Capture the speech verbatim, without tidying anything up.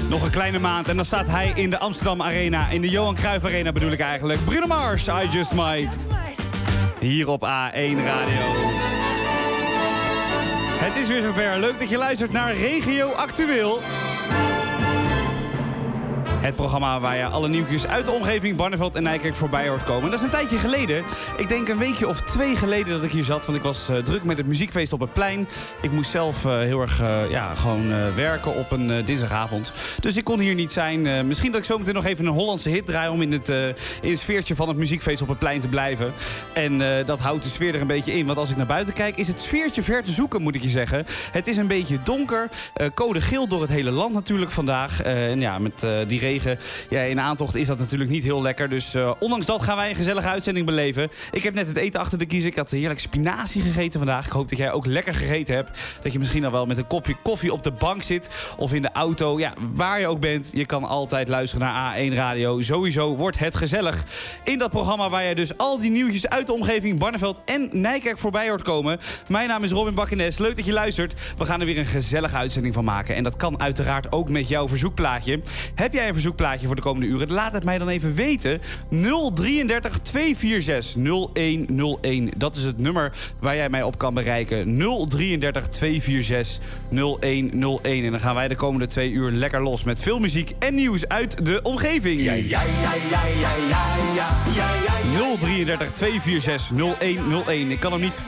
Nog een kleine maand en dan staat hij in de Amsterdam Arena. In de Johan Cruijff Arena bedoel ik eigenlijk. Bruno Mars, I Just Might. Hier op A één Radio. Het is weer zover. Leuk dat je luistert naar Regio Actueel. Het programma waar je alle nieuwtjes uit de omgeving Barneveld en Nijkerk voorbij hoort komen. Dat is een tijdje geleden. Ik denk een weekje of twee geleden dat ik hier zat. Want ik was uh, druk met het muziekfeest op het plein. Ik moest zelf uh, heel erg uh, ja, gewoon uh, werken op een uh, dinsdagavond. Dus ik kon hier niet zijn. Uh, misschien dat ik zometeen nog even een Hollandse hit draai om in het, uh, in het sfeertje van het muziekfeest op het plein te blijven. En uh, dat houdt de sfeer er een beetje in. Want als ik naar buiten kijk is het sfeertje ver te zoeken, moet ik je zeggen. Het is een beetje donker. Uh, code geel door het hele land natuurlijk vandaag. Uh, en ja, met uh, die regen ja, in aantocht is dat natuurlijk niet heel lekker. Dus uh, ondanks dat gaan wij een gezellige uitzending beleven. Ik heb net het eten achter de kiezen. Ik had heerlijk spinazie gegeten vandaag. Ik hoop dat jij ook lekker gegeten hebt. Dat je misschien al wel met een kopje koffie op de bank zit. Of in de auto. Ja, waar je ook bent. Je kan altijd luisteren naar A één Radio. Sowieso wordt het gezellig. In dat programma waar je dus al die nieuwtjes uit de omgeving Barneveld en Nijkerk voorbij hoort komen. Mijn naam is Robin Bakkenes. Leuk dat je luistert. We gaan er weer een gezellige uitzending van maken. En dat kan uiteraard ook met jouw verzoekplaatje. Heb jij een verzoekplaatje voor de komende uren? Laat het mij dan even weten. nul drieëndertig tweehonderdvierenzestig nul één nul één. Dat is het nummer waar jij mij op kan bereiken. nul drieëndertig tweehonderdvierenzestig nul één nul één. En dan gaan wij de komende twee uur lekker los met veel muziek en nieuws uit de omgeving. Ja, ja, ja, ja, ja, ja, ja, ja, ja. nul drieëndertig tweehonderdvierenzestig nul één nul één. Ik kan hem niet